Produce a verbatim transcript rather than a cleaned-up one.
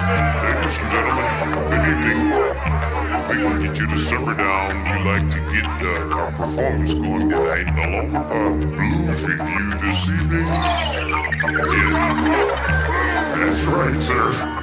Ladies and gentlemen, good evening. We will get you the simmer down. We like to get uh, our performance going tonight, along with our blues review this evening. Yeah, that's right, sir.